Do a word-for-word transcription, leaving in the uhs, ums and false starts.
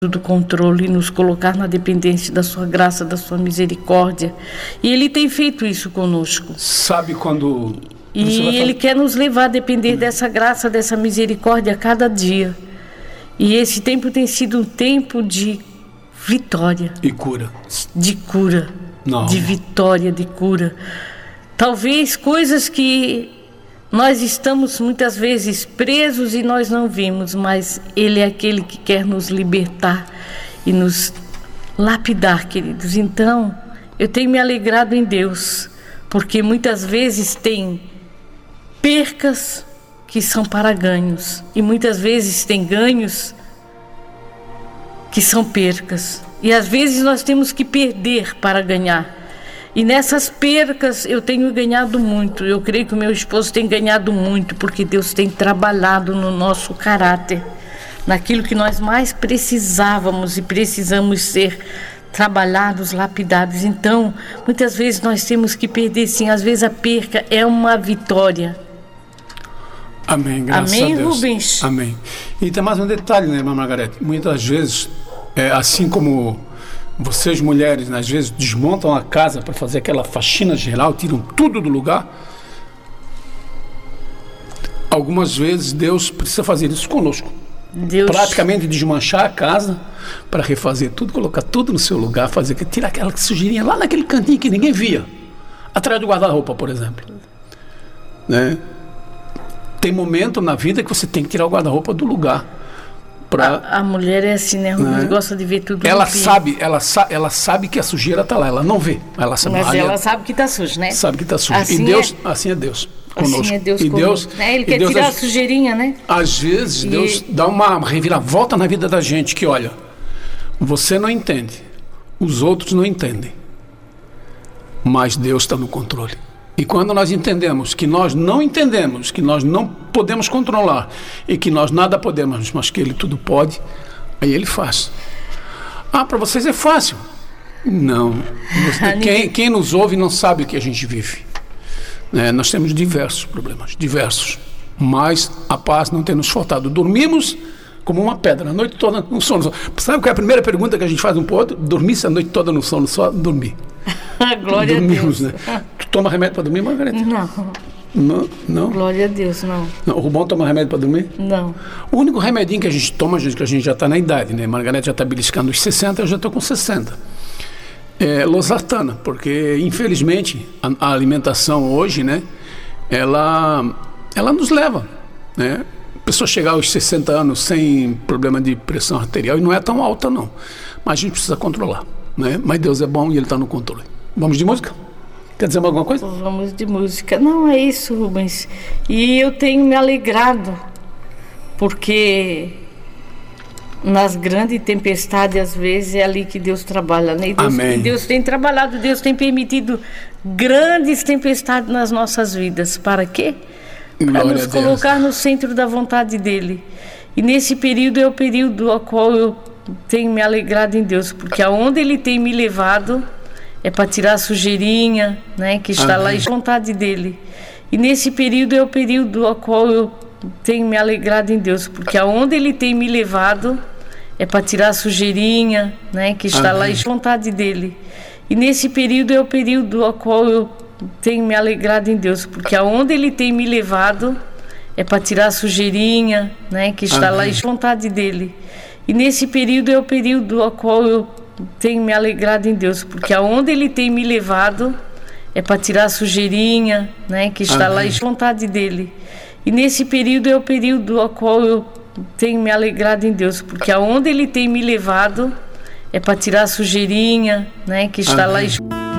do controle, nos colocar na dependência da sua graça, da sua misericórdia. E Ele tem feito isso conosco. Sabe quando... E Ele quer nos levar a depender dessa graça, dessa misericórdia a cada dia. E esse tempo tem sido um tempo de vitória. E cura. De cura. Não. De vitória, de cura. Talvez coisas que nós estamos muitas vezes presos e nós não vimos, mas Ele é aquele que quer nos libertar e nos lapidar, queridos. Então, eu tenho me alegrado em Deus, porque muitas vezes tem percas que são para ganhos, e muitas vezes tem ganhos que são percas. E às vezes nós temos que perder para ganhar. E nessas percas eu tenho ganhado muito. Eu creio que o meu esposo tem ganhado muito, porque Deus tem trabalhado no nosso caráter, naquilo que nós mais precisávamos e precisamos ser trabalhados, lapidados. Então, muitas vezes nós temos que perder, sim. Às vezes a perca é uma vitória. Amém, graças Amém, a Deus. Rubens? Amém. E tem mais um detalhe, né, irmã Margarete? Muitas vezes, é, assim como vocês mulheres, né, às vezes desmontam a casa para fazer aquela faxina geral, tiram tudo do lugar. Algumas vezes Deus precisa fazer isso conosco. Deus... Praticamente desmanchar a casa para refazer tudo, colocar tudo no seu lugar, fazer que tirar aquela sujeirinha lá naquele cantinho que ninguém via, atrás do guarda-roupa, por exemplo, né? Tem momento na vida que você tem que tirar o guarda-roupa do lugar. Pra, a, a mulher é assim, né? Rubens, né? Gosta de ver tudo. Ela limpinho. sabe, ela, sa, ela sabe que a sujeira está lá, ela não vê. Ela sabe, Mas ali, ela sabe que está sujo, né? Sabe que está sujo. Assim e Deus, é, assim é Deus conosco. Assim é Deus e conosco. Deus, né? Ele e quer Deus, tirar às, a sujeirinha, né? Às vezes e... Deus dá uma reviravolta na vida da gente, que olha, você não entende, os outros não entendem, mas Deus está no controle. E quando nós entendemos que nós não entendemos, que nós não podemos controlar e que nós nada podemos, mas que Ele tudo pode, aí Ele faz. Ah, para vocês é fácil. Não. Quem, quem nos ouve não sabe o que a gente vive. É, nós temos diversos problemas, diversos. Mas a paz não tem nos faltado. Dormimos como uma pedra, a noite toda no sono. Sabe qual é a primeira pergunta que a gente faz um para o outro? Dormisse a noite toda no sono, só dormir. Glória Dormimos, a Deus. Né? Tu toma remédio para dormir, Margarete? Não. Não, não. Glória a Deus, não. não. O Rubão toma remédio para dormir? Não. O único remedinho que a gente toma, gente, que a gente já está na idade, né? Margarete já está beliscando os sessenta, eu já estou com sessenta. É losartana, porque infelizmente a, a alimentação hoje, né? Ela, ela nos leva, né? A pessoa chegar aos sessenta anos sem problema de pressão arterial, e não é tão alta não, mas a gente precisa controlar, né? Mas Deus é bom e Ele está no controle. Vamos de música? Quer dizer alguma coisa? Vamos de música. Não, é isso, Rubens. E eu tenho me alegrado, porque nas grandes tempestades, às vezes, é ali que Deus trabalha, né? E Deus, Amém. Deus tem trabalhado, Deus tem permitido grandes tempestades nas nossas vidas. Para quê? Para nos colocar no centro da vontade dEle. E nesse período é o período ao qual eu tenho me alegrado em Deus, porque aonde Ele tem me levado é para tirar a sujeirinha, né, que está Amém. Lá, e a vontade dEle. E nesse período é o período ao qual eu tenho me alegrado em Deus, porque aonde Ele tem me levado é para tirar a sujeirinha, né, que está Amém. Lá, e a vontade dEle. E nesse período é o período ao qual eu tenho me alegrado em Deus, porque aonde Ele tem me levado é para tirar a sujeirinha, né, que está Amém. Lá, e a vontade dEle. E nesse período é o período ao qual eu tenho me alegrado em Deus, porque aonde Ele tem me levado é para tirar a sujeirinha, né, que está Amém. Lá, e a vontade dEle. E nesse período é o período ao qual eu tenho me alegrado em Deus, porque aonde Ele tem me levado é para tirar a sujeirinha, né, que está Amém. Lá. E